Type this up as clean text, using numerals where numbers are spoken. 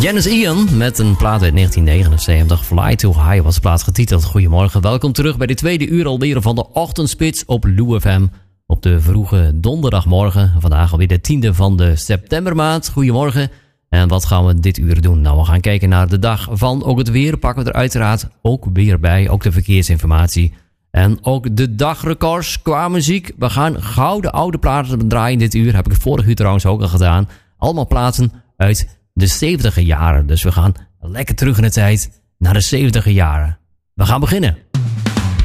Janis Ian met een plaat uit 1979. Fly Too High was de plaat getiteld. Goedemorgen, welkom terug bij de tweede uur alweer van de ochtendspits op Lou FM. Op de vroege donderdagmorgen. Vandaag alweer de 10e van de septembermaand. Goedemorgen. En wat gaan we dit uur doen? Nou, we gaan kijken naar de dag van. Ook het weer pakken we er uiteraard ook weer bij. Ook de verkeersinformatie. En ook de dagrecords qua muziek. We gaan gouden oude platen draaien dit uur. Heb ik het vorige uur trouwens ook al gedaan. Allemaal platen uit de 70e jaren. Dus we gaan lekker terug in de tijd naar de 70e jaren. We gaan beginnen.